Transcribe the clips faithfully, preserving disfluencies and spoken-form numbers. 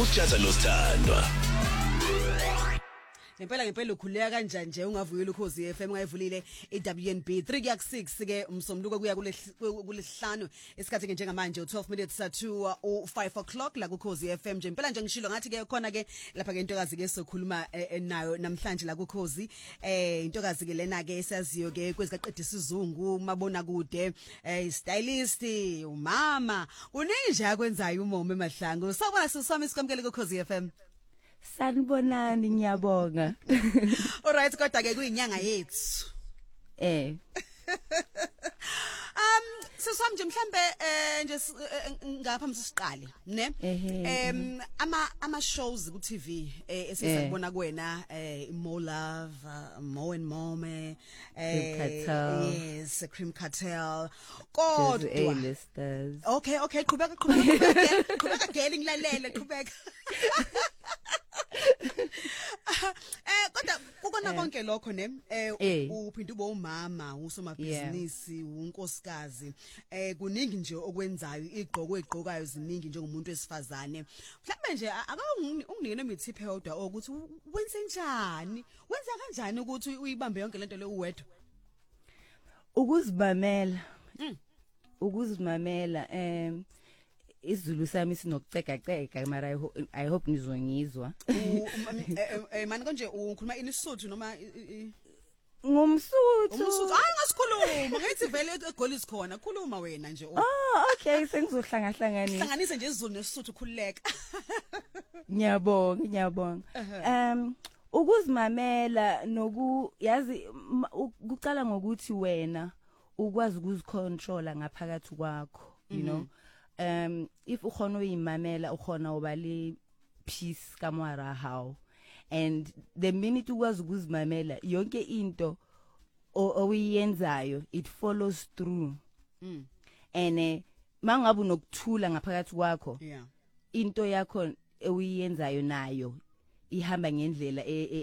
uJaza Losthandwa. Ngempela ngempela ukhuleka kanjani nje ungavuyela ukhozi F M ngayivulile i-W N B three kuya ku-six ke umsomluko kuya kulesihlanu isikhathi ke njengamanje u-twelve minutes to five o'clock la kukhozi F M nje impela nje ngishilo ngathi ke khona ke lapha ke intokazi ke sokhuluma nayo namhlanje la kukhozi eh intokazi ke lena ke esaziyo ke kwezikaqedisa isizungu mabona kude eh stylist umama uningi nje akwenzayo uMomo eMahlangu sawubona sisami sikwamkele kukhozi F M. Sanibonani ngiyabonga. Alright kodwa ke kuyinyanga yethu. Eh. Um sisam nje mhlambe eh nje ngapha msisiqale ne em ama ama shows ku T V eh esizakubona kuwena eh Mo Love Mo and Mome eh yes Cream Cartel kodwa A-listers. Okay okay qhubeka qhubeka qhubeka gele ngilalele qhubeka. Eh kodwa ukona konke lokho ne eh uphinda ube umama usomabhizinisi unkosikazi eh kuningi nje okwenzayo igqoko egqokayo ziningi njengomuntu wesifazane mhlawumbe nje aka unginike nemithiphe yodwa ukuthi wenze njani wenza kanjani ukuthi uyibambe yonke lento le uwedwa ukuzibamela ukuzimamela em isiZulu sami sinokuceka ceka mara I hope, I hope nizongizwa eh manje konje ukhuluma inisuthu noma ngumsuthu umsuthu ah ngasikhuluma ngathi vele egolisi khona khuluma wena nje oh okay sengizohlanga hlanganisa hlanganisa nje isiZulu nesisuthu khulileka ngiyabonga ngiyabonga um ukuzimamela noku yazi ukucala ngokuthi wena ukwazi ukuzicontrola ngaphakathi kwakho you know um if ukhona uyimamela ukhona ubali peace kamwara how and the minute ukwazi ukuzimamela yonke into owiyenzayo it follows through mm. and eh, mangabe unokuthula ngaphakathi kwakho yeah into yakho owiyenzayo nayo ihamba ngendlela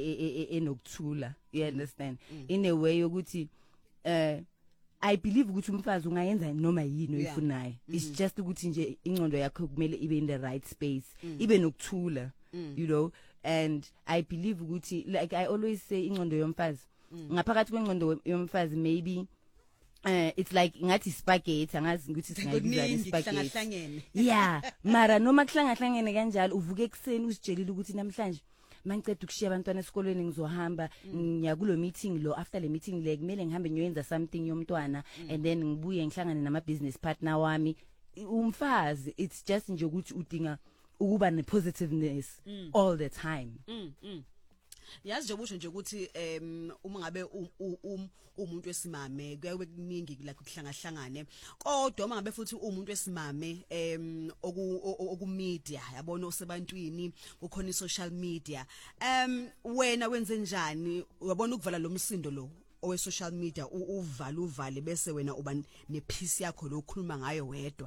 enokuthula you understand mm. in a way ukuthi uh I believe ukuthi umfazi ungayenza noma yini oyifunayo yeah. It's just ukuthi nje ingcondo yakho kumele ibe in the right space mm. ibe nokuthula mm. you know and I believe ukuthi like I always say ingcondo yomfazi mm. ngaphakathi kwengcondo yomfazi maybe uh, it's like ngathi spaghetti angazi ukuthi singayibiza spaghetti yeah mara noma kuhlangahlangene kanjalo uvuke ekseni usijelile ukuthi namhlanje mangicela ukushiya abantwana esikolweni ngizohamba ngiya kulo meeting lo after le meeting le kumele ngihambe ngiyoyenza something yomntwana mm. and then ngibuye ngihlangane nama business partner wami umfazi it's just nje ukuthi udinga ukuba ne positiveness mm. all the time mm, mm. Yazi nje busho nje ukuthi em uma ngabe umuntu wesimame kuyabe kuningi la kuhlangahlangane kodwa uma ngabe futhi umuntu wesimame em oku media yabona osebantwini kukhona i-social media em wena wenze njani uyabona ukuvala lo msindo lo owe social media uvala uvale bese wena uba nepeace yakho lo ukhuluma ngayo wedwa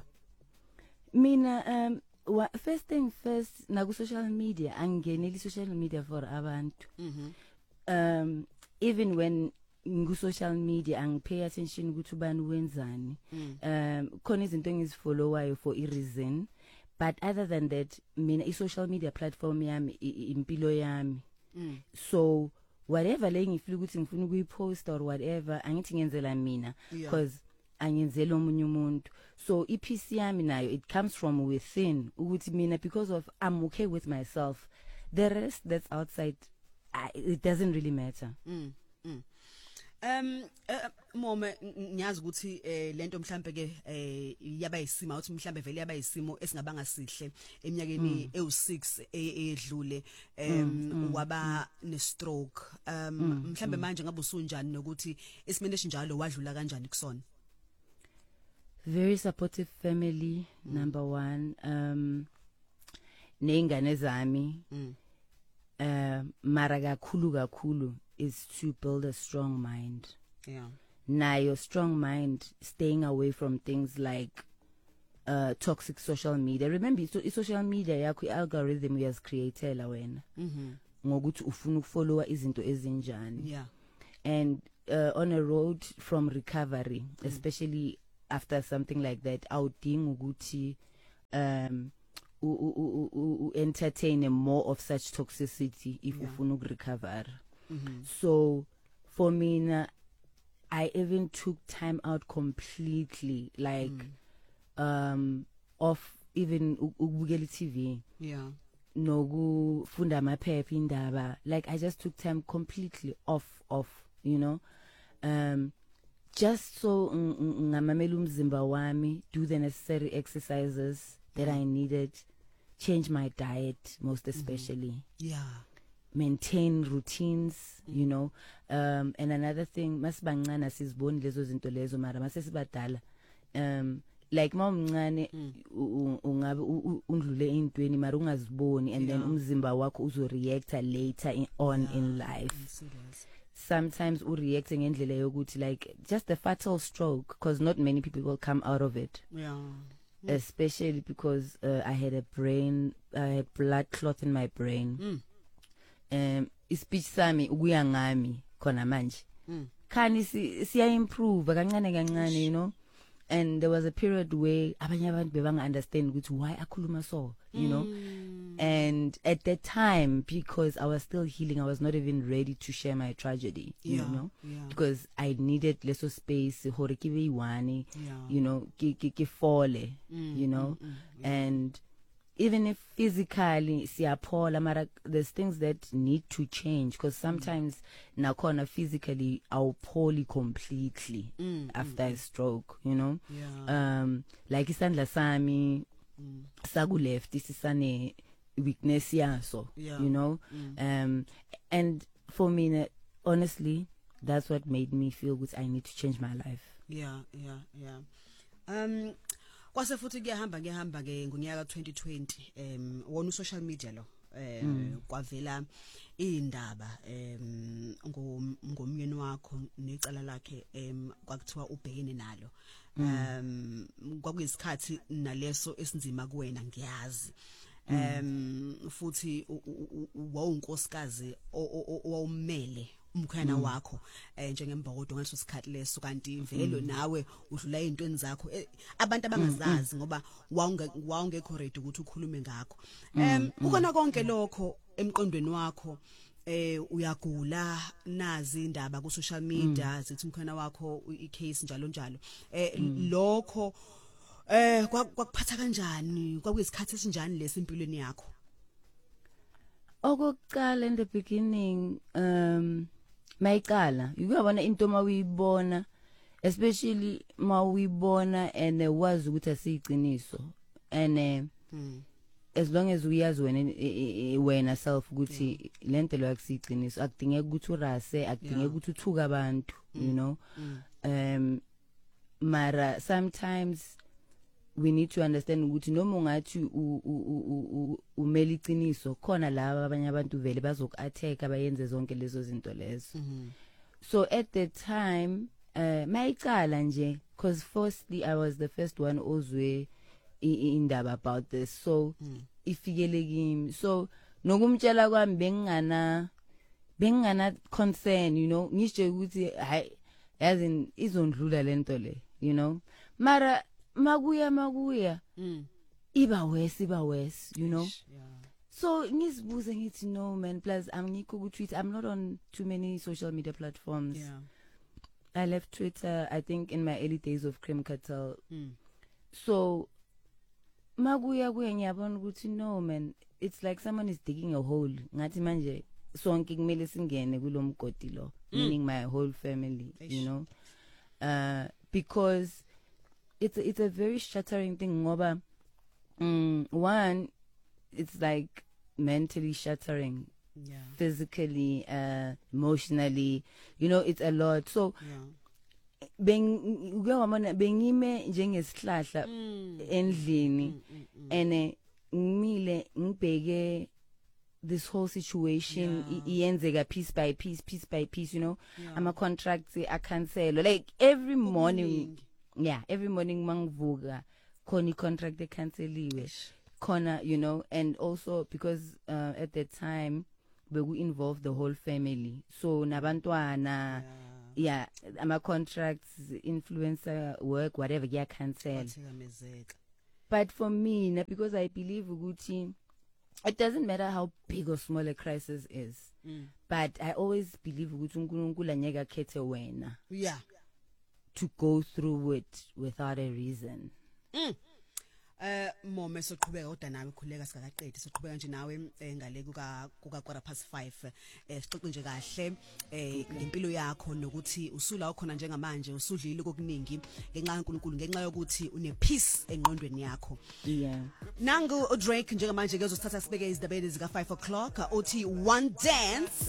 mina um Well, first thing first na ku social media angeneli social media for abantu mhm um even when ngu social media ang pay attention ukuthi ubani wenzani um khona izinto engizifollowayo for a reason but other than that mina i social media platform yami impilo yami so whatever le ngifuna ukuthi ngifuna ukuyipost or whatever angithi ngenzela mina because angenzela omunye umuntu so I P C yami nayo it comes from within ukuthi mina because of I'm okay with myself the rest that's outside I, it doesn't really matter mm, mm. Um uh, Moma ngiyazi ukuthi eh lento mhlambe ke eh yaba yisimo uthi mhlambe vele yaba yisimo esingabanga sihle eminyakeni ewu six edlule em waba ne stroke um mhlambe manje ngabe usunjani nokuthi isimene esinjalo wadlula kanjani kusona very supportive family mm. number one um neingane zami mm. uh mara kakhulu kakhulu is to build a strong mind yeah nayo strong mind staying away from things like uh toxic social media remember so social media yakho algorithm uyas createla wena mhm ngokuthi ufuna ukufollowa izinto ezinjani yeah and uh, on a road from recovery mm. especially after something like that awudinga ukuthi um u, u, u entertain more of such toxicity if Yeah. ufuna ukurecover. Mhm. So for me na, I even took time out completely, like Mm. um off even u- ukubukela T V. Yeah. Nokufunda amaphepha indaba, like I just took time completely off off, you know, um just so ngamamela umzimba wami, do the necessary exercises that I needed, change my diet most especially, Yeah. maintain routines, you know, um and another thing, masibancane siziboni lezo zinto lezo mara masesibadala, um like mawumncane ungabe undlule intweni mara ungaziboni, and then Yeah. umzimba wakho uzo react later in, on Yeah. in life. I'm serious. Sometimes u reacting ngendlela yokuthi like just a fatal stroke, because not many people will come out of it, Yeah. especially because uh, I had a brain I had blood clot in my brain. Mm. Um ispeech sami ukuya ngami khona manje Mm. khani siya improve kancane kancane, you know. And there was a period where abanye abantu bebanga understand ukuthi why akhuluma so, you know. Mm. And at that time, because I was still healing, I was not even ready to share my tragedy, Yeah. you know, Yeah. because I needed less of space, hore ke be iwane, Yeah. you know, ke ke ke fole, Mm, you know. mm, mm, yeah. And even if physically siyaphola, mara there's things that need to change, because sometimes nakhona physically awupholi completely Mm, after a stroke, you know. Yeah. Um like isandla sami Mm. saku left isisane weakness yaso, Yeah. you know. Mm. Um and for me na- honestly, that's what made me feel that I need to change my life. Yeah, yeah, yeah. Um kwase futhi kuyahamba ngehamba ke ngonyaka twenty twenty, um wona social media lo eh kwavela indaba em ngomyeni wakho necala lakhe em kwakuthiwa ubhekene nalo. Um kwakuyisikhathi naleso esinzima kuwena ngiyazi. Um futhi wawunkosikazi owawumele umkhana wakho eh njengembokodo ngaleso sikhathi leso, kanti vele nawe udlula ezintweni zakho abantu abangazazi ngoba wawunge wawungekho ready ukuthi ukhulume ngakho. Em ukona konke lokho emqondweni wakho eh uyagula, nazi indaba ku social media zithi umkhana wakho i case njalo njalo, eh lokho eh kwakuphatha kanjani, kwakuyisikhathi esinjani lesimpilweni yakho? Okokuqala in the beginning, um mayicala uyabona into mawuyibona, especially mawuyibona and wazi ukuthi asiqiniso, and uh, mm. as long as uyazi wena wena self ukuthi lento lo akusiqiniso, akudingeka ukuthi urase, akudingeka ukuthi uthuka abantu, you know. Mm. Um mara sometimes we need to understand ukuthi noma ungathi umeli iqiniso khona laba abanye abantu vele bazoku-attack abayenze zonke lezo zinto lezo. So at the time uh mayicala nje, because firstly I was the first one ozwe indaba about this, so ifikele kimi, so nokumtshela kwami bengingana bengingana concern, you know, ngisho ukuthi hayi yazi izondlula lento le, you know. Mara maguya maguya mm. iba worse iba worse, you know. Yeah. So ngizibuze ngithi no man, plus angikho ku Twitter, I'm not on too many social media platforms. Yeah. I left Twitter I think in my early days of Cream Cartel. Mm. So maguya kuya ngiyabona ukuthi no man, it's like someone is digging a hole, ngathi manje sonke kumele singene kulomgodi lo, meaning my whole family, you know. Uh because it's a, it's a very shattering thing ngoba um, one, it's like mentally shattering, yeah, physically, uh emotionally, you know, it's a lot. So yeah, beng uyabona bengime njengesihlahla endlini, and ngimile ngibheke this whole situation iyenzeka piece by piece piece by piece, you know. Ama contracts a cancel like every morning. Yeah, every morning mangivuka khona contract e canceliwe khona, you know. And also because uh, at that time beku involve the whole family, so nabantwana, yeah, ama contracts, influencer work, whatever, yeah, cancel. But for me, na, because I believe ukuthi it doesn't matter how big or small a crisis is. Mm. But I always believe ukuthi uNkulunkulu anyeka khethe wena. Yeah. To go through it without a reason. Mm. Eh mome soqhubeka kodwa nawe khuleka sikaqedi soqhubeka nje nawe ngale kuka kuka quarter past five eh sixoxe nje kahle eh ngempilo yakho nokuthi usula ukhona njengamanje usudlile kokuningi ngenxa kaNkulunkulu ngenxa yokuthi une peace engqondweni yakho. Yeah. Nangu Drake njengamanje ke uzosithatha sibeke izindabeni zika five o'clock uthi one dance